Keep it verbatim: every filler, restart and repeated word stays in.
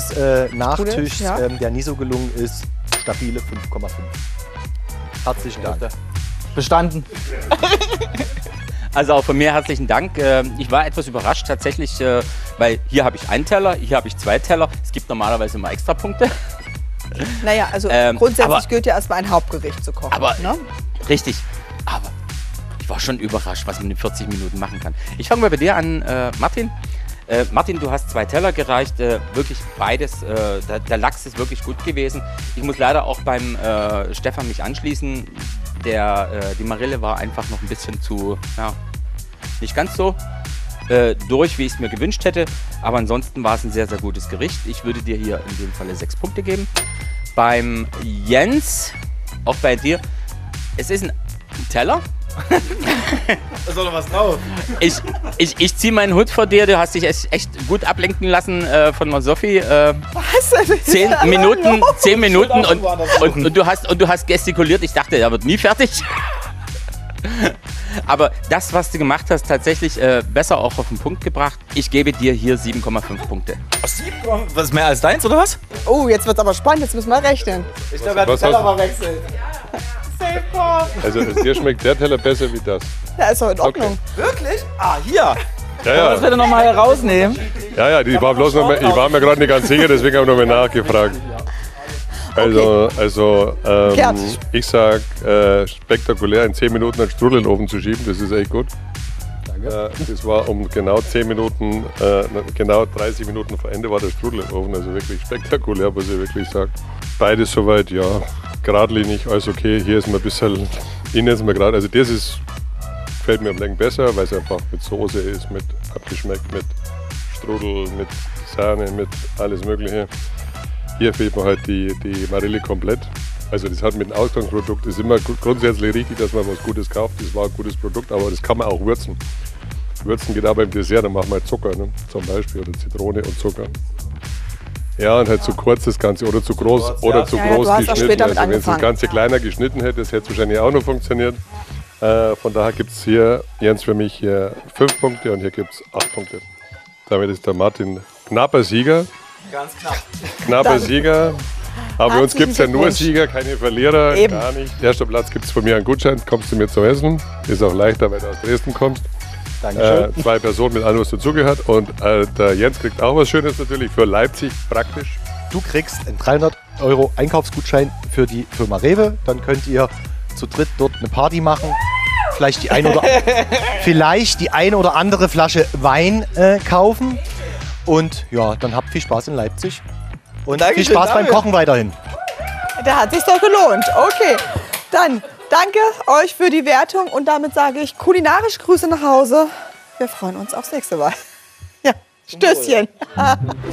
als äh, Nachtisch, ja. ähm, der nie so gelungen ist, stabile fünf Komma fünf. Herzlichen Dank. Bestanden. Also auch von mir herzlichen Dank. Ich war etwas überrascht tatsächlich, weil hier habe ich einen Teller, hier habe ich zwei Teller. Es gibt normalerweise immer Extrapunkte. Naja, also Ähm, grundsätzlich aber- gilt ja erstmal ein Hauptgericht zu kochen. Aber ne? richtig. Aber ich war schon überrascht, was man in vierzig Minuten machen kann. Ich fange mal bei dir an, äh, Martin. Äh, Martin, du hast zwei Teller gereicht. Äh, wirklich beides. Äh, der, der Lachs ist wirklich gut gewesen. Ich muss leider auch beim äh, Stefan mich anschließen. Der, äh, die Marille war einfach noch ein bisschen zu, ja, nicht ganz so äh, durch, wie ich es mir gewünscht hätte. Aber ansonsten war es ein sehr, sehr gutes Gericht. Ich würde dir hier in dem Falle sechs Punkte geben. Beim Jens, auch bei dir, es ist ein Teller. Da ist doch noch was drauf. Ich, ich, ich ziehe meinen Hut vor dir. Du hast dich echt, echt gut ablenken lassen äh, von der Sophie. Äh, Was? zehn Aber Minuten, los. zehn Minuten Ich würd auch und, woanders und, und, du hast, und du hast gestikuliert. Ich dachte, er wird nie fertig. Aber das, was du gemacht hast, tatsächlich äh, besser auch auf den Punkt gebracht. Ich gebe dir hier sieben Komma fünf Punkte. Aus sieben? Was, mehr als deins, oder was? Oh, jetzt wird's aber spannend, jetzt müssen wir rechnen. Ich glaube, er hat den Was Teller hast- mal wechselt. Safe Call. Also dir schmeckt der Teller besser wie das. Ja, ist doch in Ordnung. Wirklich? Ah, hier. Ja, Das ja, bitte nochmal herausnehmen. ja, ja ich war bloß noch mal, ich war mir gerade nicht ganz sicher, deswegen habe ich noch mal nachgefragt. Also, also ähm, Gerd. ich sag äh, spektakulär in zehn Minuten einen Strudel in den Ofen zu schieben, das ist echt gut. Äh, das war um genau zehn Minuten, äh, genau dreißig Minuten vor Ende war der Strudel im Ofen, also wirklich spektakulär, muss ich wirklich sagen. Beides soweit, ja, geradlinig, alles okay. Hier ist mir ein bisschen, innen ist mir gerade, also das ist, gefällt mir am Längen besser, weil es einfach mit Soße ist, mit abgeschmeckt, mit Strudel, mit Sahne, mit alles Mögliche. Hier fehlt mir halt die, die Marille komplett. Also das hat mit dem Ausgangsprodukt, ist immer gru- grundsätzlich richtig, dass man was Gutes kauft. Das war ein gutes Produkt, aber das kann man auch würzen. Würzen geht auch beim Dessert, dann machen wir halt Zucker, ne? Zum Beispiel, oder Zitrone und Zucker. Ja, und halt zu kurz das Ganze oder zu groß Kurz, oder ja. zu Ja, ja, groß du hast auch geschnitten. später mit Also wenn es das angefangen. Ganze kleiner geschnitten hätte, das hätte wahrscheinlich auch noch funktioniert. Äh, von daher gibt es hier, Jens, für mich hier fünf Punkte und hier gibt es acht Punkte. Damit ist der Martin knapper Sieger. Ganz knapp. Knapper Dann- Sieger. Aber bei uns Herzlichen gibt es ja nur Glückwunsch. Sieger, keine Verlierer, Eben. gar nicht. Erster Platz gibt es von mir einen Gutschein, kommst du mir zum Essen. Ist auch leichter, weil du aus Dresden kommst. Dankeschön. Äh, zwei Personen mit allem, was dazugehört. Und äh, der Jens kriegt auch was Schönes natürlich für Leipzig, praktisch. Du kriegst einen dreihundert Euro Einkaufsgutschein für die Firma Rewe. Dann könnt ihr zu dritt dort eine Party machen. Vielleicht die eine oder, vielleicht die eine oder andere Flasche Wein äh, kaufen. Und ja, dann habt viel Spaß in Leipzig. Und Dankeschön, viel Spaß beim David. Kochen weiterhin. Da hat sich doch gelohnt. Okay, dann danke euch für die Wertung und damit sage ich kulinarisch Grüße nach Hause. Wir freuen uns aufs nächste Mal. Ja, Stößchen.